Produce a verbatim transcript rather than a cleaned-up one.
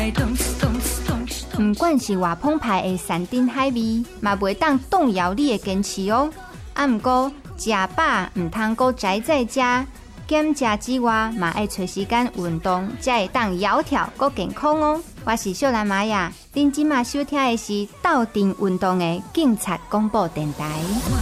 不管是偌澎湃的山珍海味，嘛袂当动摇你的坚持哦。啊，毋过食饱毋通阁宅在家，减食之外，嘛爱找时间运动，才会当窈窕阁健康哦。我是秀兰玛雅，恁即马收听的是斗阵运动的警察广播电台。